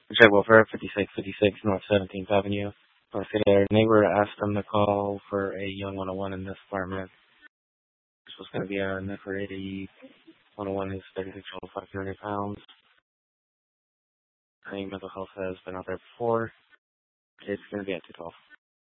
Check welfare, 5656 North 17th Avenue. North City. Our neighbor asked them to call for a young 101 in this apartment. This was going to be a Netflix 80. 101 is 36 years old, 530 pounds. I think mental health has been out there before. It's going to be at 212.